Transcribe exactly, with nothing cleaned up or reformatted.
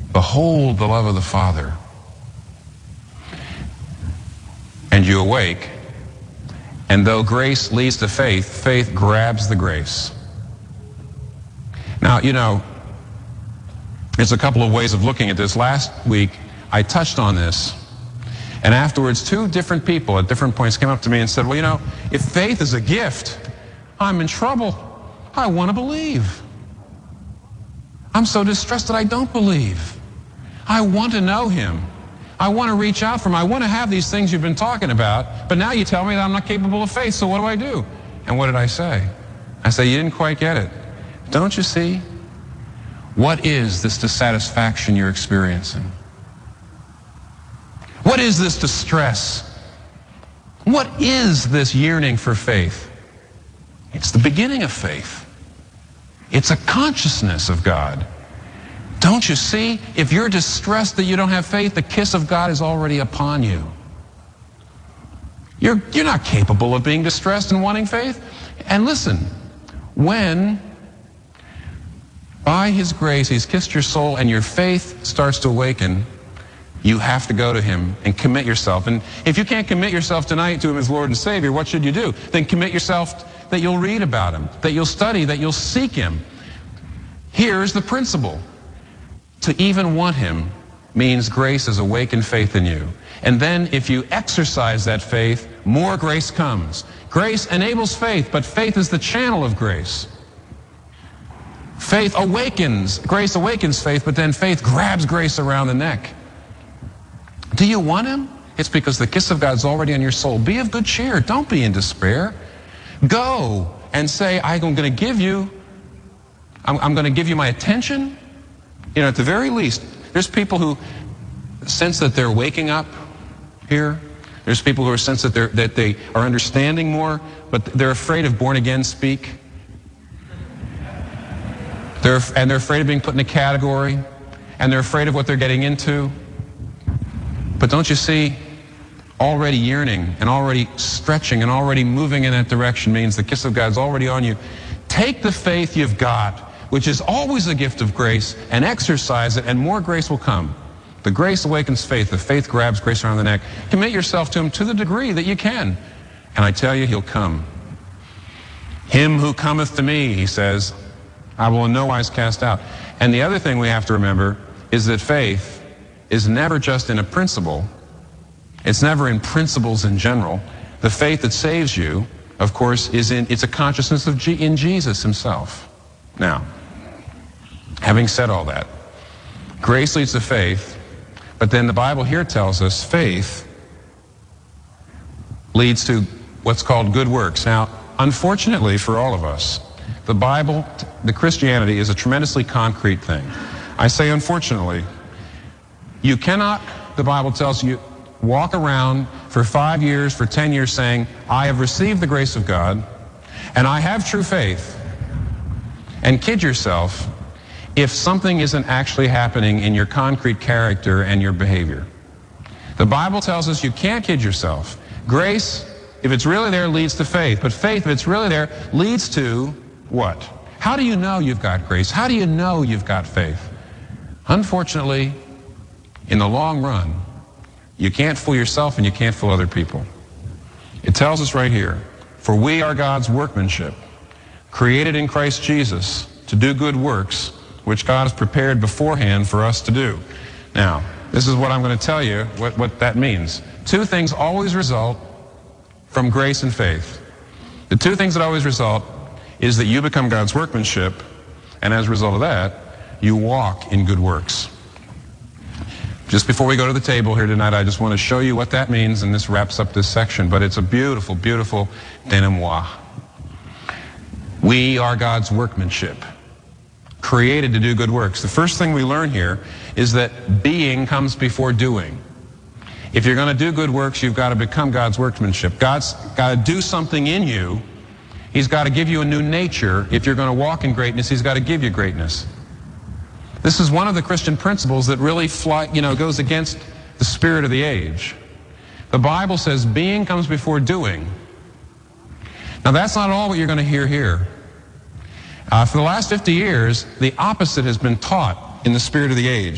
Behold the love of the Father. And you awake, and though grace leads to faith, faith grabs the grace. Now, you know, there's a couple of ways of looking at this. Last week, I touched on this, and afterwards, two different people at different points came up to me and said, well, you know, if faith is a gift, I'm in trouble. I want to believe. I'm so distressed that I don't believe. I want to know him. I want to reach out for him. I want to have these things you've been talking about, but now you tell me that I'm not capable of faith, so what do I do? And what did I say? I say, you didn't quite get it. Don't you see? What is this dissatisfaction you're experiencing? What is this distress? What is this yearning for faith? It's the beginning of faith. It's a consciousness of God. Don't you see? If you're distressed that you don't have faith, the kiss of God is already upon you. You're, you're not capable of being distressed and wanting faith. And listen, when by his grace he's kissed your soul and your faith starts to awaken, you have to go to him and commit yourself. And if you can't commit yourself tonight to him as Lord and Savior, what should you do? Then commit yourself that you'll read about him, that you'll study, that you'll seek him. Here's the principle. To even want him means grace has awakened faith in you. And then if you exercise that faith, more grace comes. Grace enables faith, but faith is the channel of grace. Faith awakens, grace awakens faith, but then faith grabs grace around the neck. Do you want him? It's because the kiss of God's already on your soul. Be of good cheer. Don't be in despair. Go and say, I'm going to give you, I'm, I'm going to give you my attention. You know, at the very least, there's people who sense that they're waking up here. There's people who are sense that, they're, that they are understanding more, but they're afraid of born-again speak. They're, and they're afraid of being put in a category, and they're afraid of what they're getting into. But don't you see, already yearning and already stretching and already moving in that direction means the kiss of God's already on you. Take the faith you've got, which is always a gift of grace, and exercise it, and more grace will come. The grace awakens faith. The faith grabs grace around the neck. Commit yourself to him to the degree that you can. And I tell you, he'll come. Him who cometh to me, he says, I will in no wise cast out. And the other thing we have to remember is that faith is never just in a principle. It's never in principles in general. The faith that saves you, of course, is in, it's a consciousness of G, in Jesus himself. Now, having said all that, grace leads to faith, but then the Bible here tells us faith leads to what's called good works. Now, unfortunately for all of us, the Bible, the Christianity is a tremendously concrete thing. I say unfortunately. You cannot, the Bible tells you, walk around for five years, for ten years saying, I have received the grace of God, and I have true faith, and kid yourself if something isn't actually happening in your concrete character and your behavior. The Bible tells us you can't kid yourself. Grace, if it's really there, leads to faith. But faith, if it's really there, leads to what? How do you know you've got grace? How do you know you've got faith? Unfortunately, in the long run, you can't fool yourself and you can't fool other people. It tells us right here, for we are God's workmanship, created in Christ Jesus to do good works, which God has prepared beforehand for us to do. Now, this is what I'm going to tell you, what, what that means. Two things always result from grace and faith. The two things that always result is that you become God's workmanship, and as a result of that, you walk in good works. Just before we go to the table here tonight, I just want to show you what that means, and this wraps up this section, but it's a beautiful, beautiful denouement. We are God's workmanship, created to do good works. The first thing we learn here is that being comes before doing. If you're going to do good works, you've got to become God's workmanship. God's got to do something in you. He's got to give you a new nature. If you're going to walk in greatness, he's got to give you greatness. This is one of the Christian principles that really fly, you know, goes against the spirit of the age. The Bible says being comes before doing. Now that's not all what you're going to hear here. Uh, for the last fifty years, the opposite has been taught in the spirit of the age.